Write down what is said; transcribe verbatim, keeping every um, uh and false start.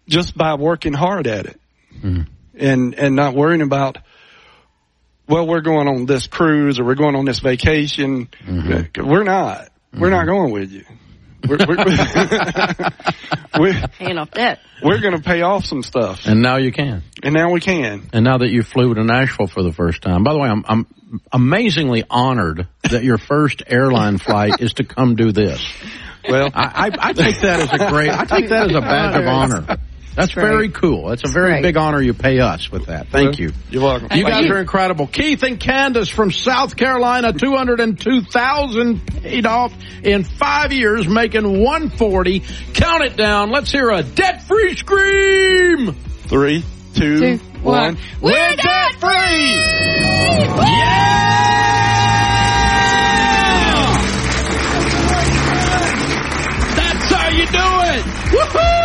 just by working hard at it mm. and, and not worrying about, well, we're going on this cruise or we're going on this vacation. Mm-hmm. We're not. Mm-hmm. We're not going with you. We're, we're, we're, paying off debt. We're going to pay off some stuff. And now you can. And now we can. And now that you flew to Nashville for the first time. By the way, I'm, I'm amazingly honored that your first airline flight is to come do this. Well, I, I, I take that as a great, I take that as a badge of honor. That's very cool. That's a very big honor you pay us with that. Thank you. You're welcome. You guys are incredible. Keith and Candace from South Carolina, two hundred two thousand dollars paid off in five years, making one hundred forty thousand dollars. Count it down. Let's hear a debt-free scream. Three, two, two one. one. We're debt-free! Yeah! That's how you do it! Woohoo!